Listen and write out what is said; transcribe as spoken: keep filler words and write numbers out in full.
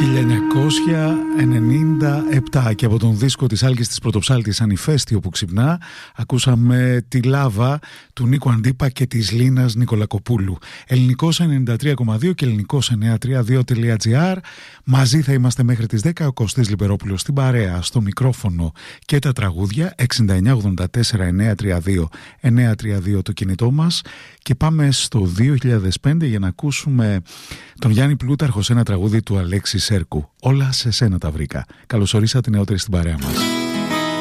χίλια εννιακόσια ενενήντα επτά και από τον δίσκο της Άλκης της Πρωτοψάλτης «Ανηφαίστειο που ξυπνά» ακούσαμε τη Λάβα του Νίκου Αντίπα και της Λίνας Νικολακοπούλου. Ελληνικός ενενήντα τρία κόμμα δύο και ελληνικός εννιακόσια τριάντα δύο τελεία τζι άρ. Μαζί θα είμαστε μέχρι τις δέκα. Ο Κωστής Λιμπερόπουλος στην παρέα, στο μικρόφωνο και τα τραγούδια. Εξήντα εννιά ογδόντα τέσσερα εννιακόσια τριάντα δύο εννιακόσια τριάντα δύο το κινητό μας. Και πάμε στο δύο χιλιάδες πέντε για να ακούσουμε τον Γιάννη Πλούταρχο σε ένα τραγούδι του Αλέξη Σέρκου. Όλα σε σένα τα βρήκα. Καλώς ορίσατε νεότεροι στην παρέα μας.